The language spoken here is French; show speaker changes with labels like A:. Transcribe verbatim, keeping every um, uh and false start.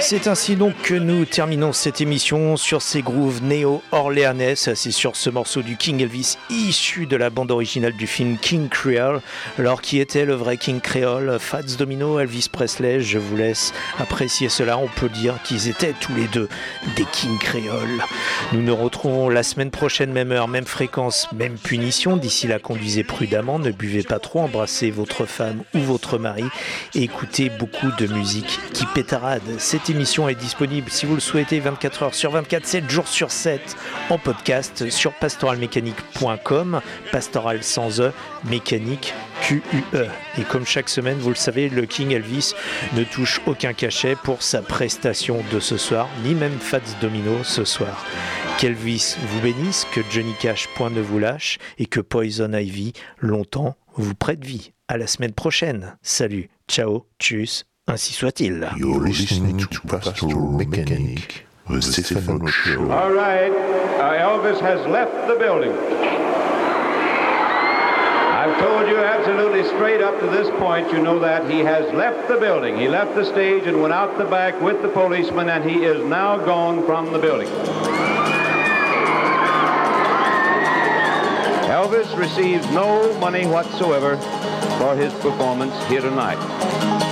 A: C'est ainsi donc que nous terminons cette émission sur ces grooves néo-orléanais. C'est sur ce morceau du King Elvis issu de la bande originale du film King Creole. Alors qui était le vrai King Creole? Fats Domino, Elvis Presley, je vous laisse apprécier cela. On peut dire qu'ils étaient tous les deux des King Creole. Nous nous retrouvons la semaine prochaine, même heure, même fréquence, même punition. D'ici là, conduisez prudemment, ne buvez pas trop, embrassez votre femme ou votre mari et écoutez beaucoup de musique qui pétarade. Cette émission est disponible, si vous le souhaitez, vingt-quatre heures sur vingt-quatre, sept jours sur sept, en podcast sur pastoral mécanique point com, pastoral sans E, mécanique Q U E. Et comme chaque semaine, vous le savez, le King Elvis ne touche aucun cachet pour sa prestation de ce soir, ni même Fats Domino ce soir. Qu'Elvis vous bénisse, que Johnny Cash point ne vous lâche et que Poison Ivy longtemps vous prête vie. À la semaine prochaine. Salut, ciao, tchuss, ainsi soit-il.
B: You're listening to Pastoral Mechanic, the Stephen Show.
C: All right, uh, Elvis has left the building. I've told you absolutely straight up to this point, you know that he has left the building. He left the stage and went out the back with the policeman, and he is now gone from the building. Elvis receives no money whatsoever for his performance here tonight.